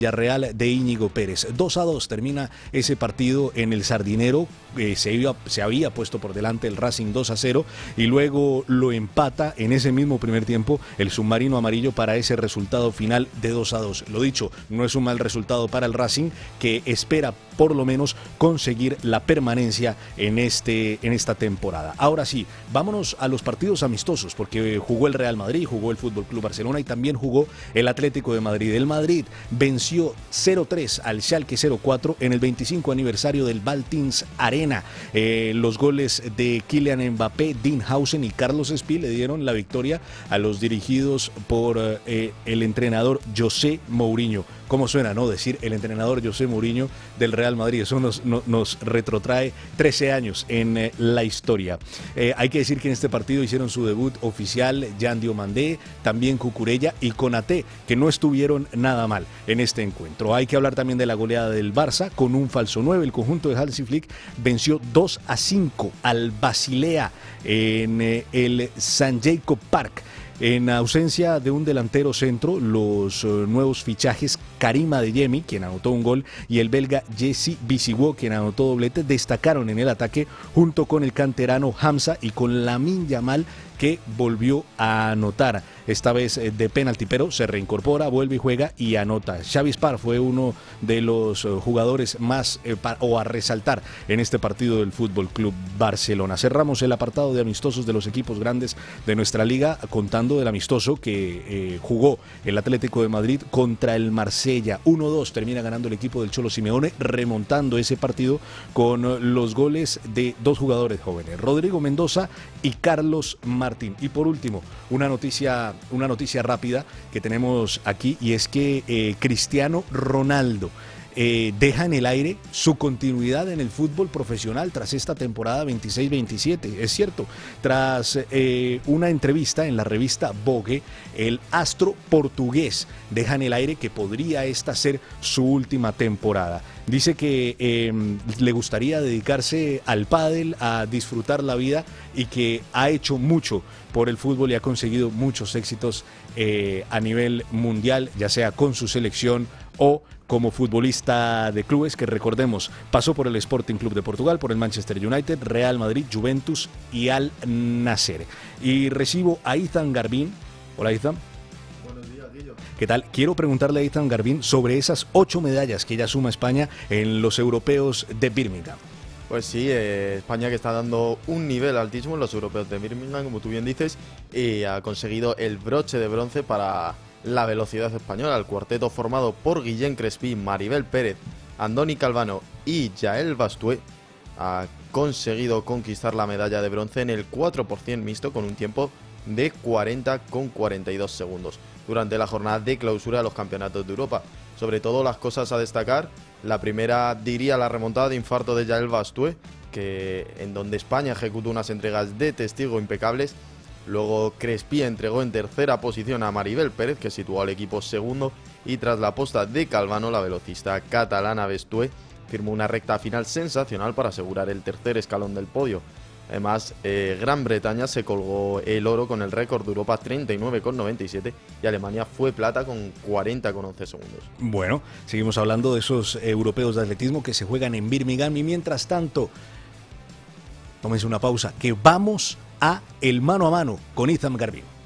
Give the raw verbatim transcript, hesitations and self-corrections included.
Villarreal de Íñigo Pérez. dos a dos termina ese partido en el Sardinero. Eh, se, iba, se había puesto por delante el Racing dos a cero y luego lo empata en ese mismo primer tiempo el submarino amarillo para ese resultado final de dos a dos. Lo dicho, no es un mal resultado para el Racing, que espera por lo menos conseguir la permanencia en, este, en esta temporada. Ahora sí, vámonos a los partidos amistosos, porque jugó el Real Madrid, jugó el Fútbol Club Barcelona y también jugó el Atlético de Madrid. El Madrid venció cero tres al Schalke cero cuatro en el veinticinco aniversario del Baltins Arena. Eh, los goles de Kylian Mbappé, Dean Hausen y Carlos Espí le dieron la victoria a los dirigidos por eh, el entrenador José Mourinho. ¿Cómo suena, no? Decir el entrenador José Mourinho del Real Madrid. Eso nos, no, nos retrotrae trece años en eh, la historia. Eh, hay que decir que en este partido hicieron su debut oficial Jan Diomandé, también Cucurella y Konaté, que no estuvieron nada mal en este encuentro. Hay que hablar también de la goleada del Barça con un falso nueve. El conjunto de Hansi Flick venció dos a cinco al Basilea en eh, el San Jacob Park. En ausencia de un delantero centro, los uh, nuevos fichajes Karim Adeyemi, quien anotó un gol, y el belga Jesse Bisiwo, quien anotó doblete, destacaron en el ataque junto con el canterano Hamza y con Lamine Yamal, que volvió a anotar, esta vez de penalti, pero se reincorpora, vuelve y juega y anota. Xavi Spar fue uno de los jugadores más eh, pa, o a resaltar en este partido del Fútbol Club Barcelona. Cerramos el apartado de amistosos de los equipos grandes de nuestra liga contando del amistoso que eh, jugó el Atlético de Madrid contra el Marsella. uno dos termina ganando el equipo del Cholo Simeone, remontando ese partido con los goles de dos jugadores jóvenes, Rodrigo Mendoza y Carlos Martín. Y por último, una noticia, una noticia rápida que tenemos aquí, y es que eh, Cristiano Ronaldo Eh, deja en el aire su continuidad en el fútbol profesional tras esta temporada veintiséis veintisiete. Es cierto, tras eh, una entrevista en la revista Vogue, el astro portugués deja en el aire que podría esta ser su última temporada. Dice que eh, le gustaría dedicarse al pádel, a disfrutar la vida, y que ha hecho mucho por el fútbol y ha conseguido muchos éxitos eh, a nivel mundial, ya sea con su selección o como futbolista de clubes, que recordemos, pasó por el Sporting Club de Portugal, por el Manchester United, Real Madrid, Juventus y Al Nassr. Y recibo a Ethan Garbin. Hola, Ethan. Buenos días, Guillo. ¿Qué tal? Quiero preguntarle a Ethan Garbin sobre esas ocho medallas que ya suma España en los europeos de Birmingham. Pues sí, eh, España que está dando un nivel altísimo en los europeos de Birmingham, como tú bien dices, y ha conseguido el broche de bronce para la velocidad española. El cuarteto formado por Guillén Crespí, Maribel Pérez, Andoni Calvano y Yael Bastué ha conseguido conquistar la medalla de bronce en el cuatro por ciento mixto con un tiempo de cuarenta con cuarenta y dos segundos durante la jornada de clausura de los campeonatos de Europa. Sobre todo las cosas a destacar, la primera diría la remontada de infarto de Yael Bastué, que en donde España ejecutó unas entregas de testigo impecables. Luego Crespí entregó en tercera posición a Maribel Pérez, que situó al equipo segundo, y tras la aposta de Calvano, la velocista catalana Bastué firmó una recta final sensacional para asegurar el tercer escalón del podio. Además, eh, Gran Bretaña se colgó el oro con el récord de Europa treinta y nueve con noventa y siete y Alemania fue plata con cuarenta con once segundos. Bueno, seguimos hablando de esos europeos de atletismo que se juegan en Birmingham, y mientras tanto, tómense una pausa, que vamos a el mano a mano con Ethan Garbin.